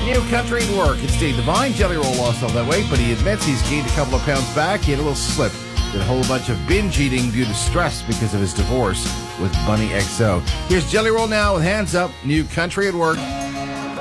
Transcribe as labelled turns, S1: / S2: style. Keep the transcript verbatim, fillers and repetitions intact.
S1: New country and work. It's Dave Devine. Jelly Roll lost all that weight, but he admits he's gained a couple of pounds back. He had a little slip. Did a whole bunch of binge eating due to stress because of his divorce with Bunny X O. Here's Jelly Roll now with Hands Up. New country at work.